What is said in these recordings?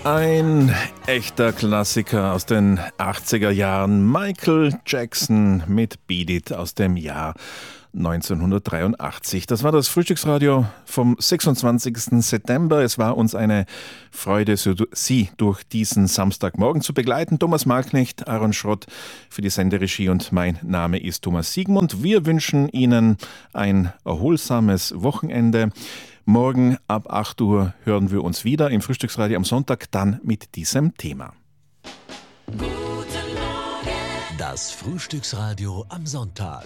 Ein echter Klassiker aus den 80er Jahren. Michael Jackson mit Beat It aus dem Jahr 1983. Das war das Frühstücksradio vom 26. September. Es war uns eine Freude, Sie durch diesen Samstagmorgen zu begleiten. Thomas Malknecht, Aaron Schrott für die Senderegie und mein Name ist Thomas Siegmund. Wir wünschen Ihnen ein erholsames Wochenende. Morgen ab 8 Uhr hören wir uns wieder im Frühstücksradio am Sonntag, dann mit diesem Thema. Guten Morgen. Das Frühstücksradio am Sonntag.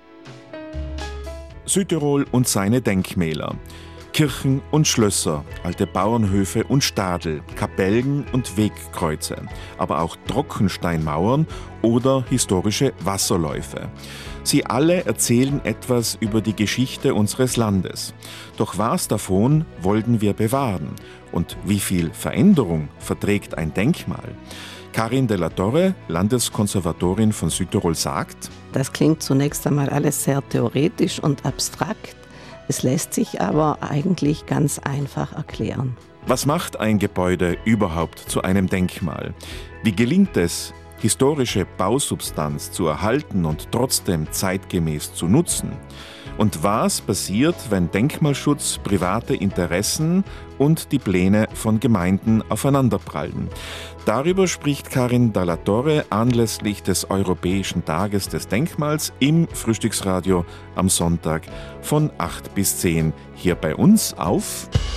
Südtirol und seine Denkmäler. Kirchen und Schlösser, alte Bauernhöfe und Stadel, Kapellen und Wegkreuze, aber auch Trockensteinmauern oder historische Wasserläufe. Sie alle erzählen etwas über die Geschichte unseres Landes. Doch was davon wollten wir bewahren? Und wie viel Veränderung verträgt ein Denkmal? Karin de la Torre, Landeskonservatorin von Südtirol, sagt: Das klingt zunächst einmal alles sehr theoretisch und abstrakt. Es lässt sich aber eigentlich ganz einfach erklären. Was macht ein Gebäude überhaupt zu einem Denkmal? Wie gelingt es, historische Bausubstanz zu erhalten und trotzdem zeitgemäß zu nutzen? Und was passiert, wenn Denkmalschutz, private Interessen und die Pläne von Gemeinden aufeinanderprallen? Darüber spricht Karin de la Torre anlässlich des Europäischen Tages des Denkmals im Frühstücksradio am Sonntag von 8 bis 10 hier bei uns auf